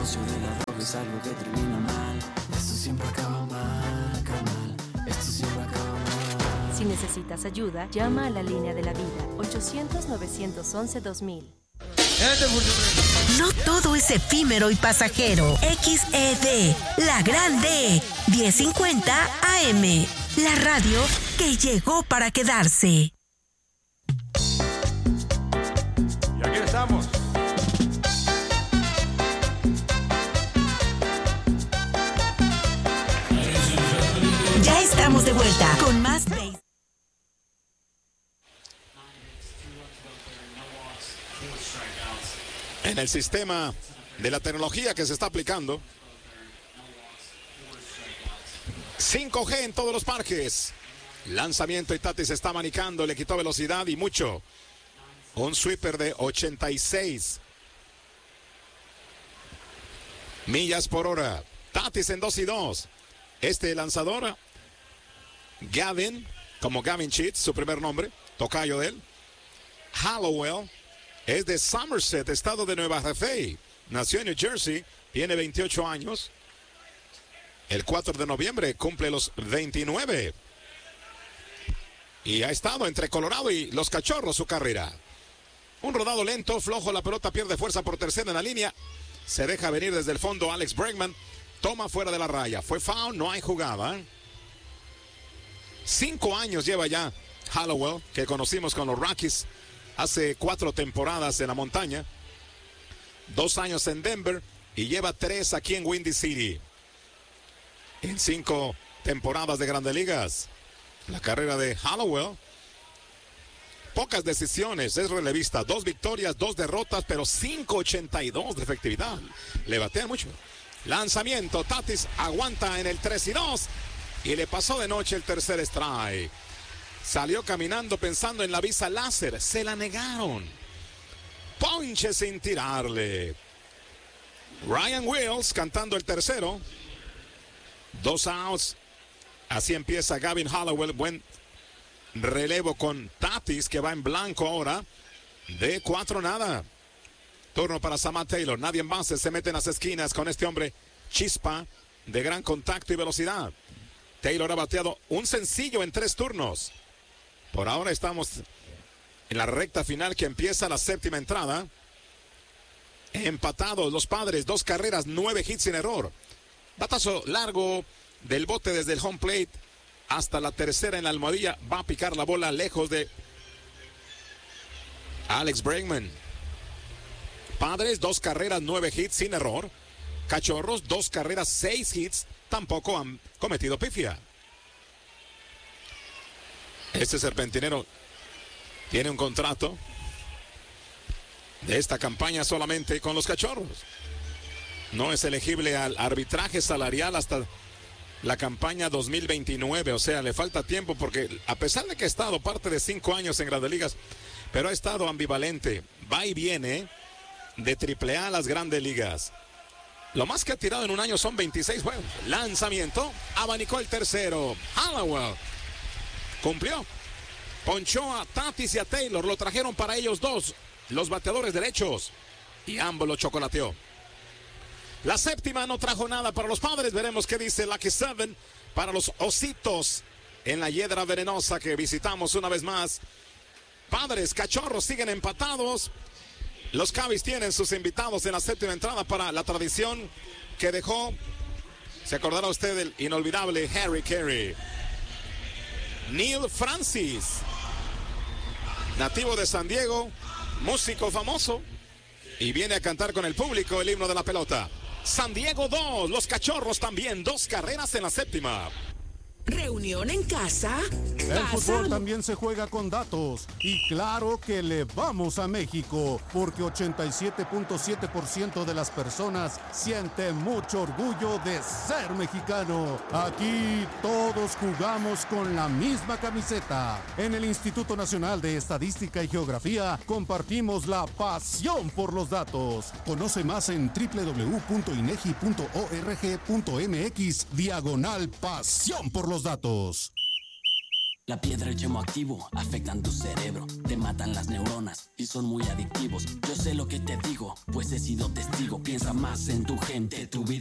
negocio de la droga es algo que termina mal. Esto siempre acaba mal, carnal. Esto siempre acaba mal. Si necesitas ayuda, llama a la línea de la vida, 800-911-2000. No todo es efímero y pasajero. XED, la grande, 1050 AM, la radio que llegó para quedarse. Y aquí estamos. Ya estamos de vuelta con más Base. En el sistema de la tecnología que se está aplicando, 5G en todos los parques. Lanzamiento y Tatis está manicando, le quitó velocidad y mucho. Un sweeper de 86 millas por hora. Tatis en 2-2. Este lanzador, Gavin, como Gavin Cheats, su primer nombre, tocayo de él. Hallowell. Es de Somerset, estado de Nueva Jersey. Nació en New Jersey, tiene 28 años. El 4 de noviembre cumple los 29. Y ha estado entre Colorado y los Cachorros su carrera. Un rodado lento, flojo, la pelota pierde fuerza por tercera en la línea. Se deja venir desde el fondo Alex Bregman. Toma fuera de la raya. Fue foul, no hay jugada. 5 años lleva ya Hallowell, que conocimos con los Rockies. Hace 4 temporadas en la montaña, 2 años en Denver y lleva 3 aquí en Windy City. En 5 temporadas de Grandes Ligas, la carrera de Hallowell, pocas decisiones, es relevista, 2 victorias, 2 derrotas, pero 5.82 de efectividad. Le batea mucho. Lanzamiento, Tatis aguanta en el 3-2 y le pasó de noche el tercer strike. Salió caminando pensando en la visa láser. Se la negaron. Ponche sin tirarle. Ryan Wills cantando el tercero. 2 outs. Así empieza Gavin Hallowell. Buen relevo con Tatis, que va en blanco ahora. De 4-0. Turno para Samad Taylor. Nadie en base. Se mete en las esquinas con este hombre chispa de gran contacto y velocidad. Taylor ha bateado un sencillo en 3 turnos. Por ahora estamos en la recta final que empieza la 7ª entrada. Empatados los Padres, 2 carreras, 9 hits sin error. Batazo largo del bote desde el home plate hasta la tercera en la almohadilla. Va a picar la bola lejos de Alex Bregman. Padres, 2 carreras, 9 hits sin error. Cachorros, 2 carreras, 6 hits. Tampoco han cometido pifia. Este serpentinero tiene un contrato de esta campaña solamente con los Cachorros. No es elegible al arbitraje salarial hasta la campaña 2029. O sea, le falta tiempo porque a pesar de que ha estado parte de 5 años en Grandes Ligas, pero ha estado ambivalente. Va y viene de AAA a las Grandes Ligas. Lo más que ha tirado en un año son 26 juegos. Lanzamiento, abanicó el tercero. Hallowell cumplió. Ponchó a Tatis y a Taylor. Lo trajeron para ellos dos, los bateadores derechos. Y ambos lo chocolateó. La 7ª no trajo nada para los Padres. Veremos qué dice Lucky 7 para los Ositos en la Hiedra Venenosa que visitamos una vez más. Padres, Cachorros siguen empatados. Los Cubbies tienen sus invitados en la 7ª entrada para la tradición que dejó. Se acordará usted del inolvidable Harry Carey. Neil Francis, nativo de San Diego, músico famoso, y viene a cantar con el público el himno de la pelota. San Diego 2, los Cachorros también, 2 carreras en la 7ª. Reunión en casa. El fútbol también se juega con datos. Y claro que le vamos a México, porque 87.7% de las personas siente mucho orgullo de ser mexicano. Aquí todos jugamos con la misma camiseta. En el Instituto Nacional de Estadística y Geografía compartimos la pasión por los datos. Conoce más en www.inegi.org.mx/pasión por los datos. La piedra y el chemo activo afectan tu cerebro, te matan las neuronas y son muy adictivos. Yo sé lo que te digo, pues he sido testigo. Piensa más en tu gente, tu vida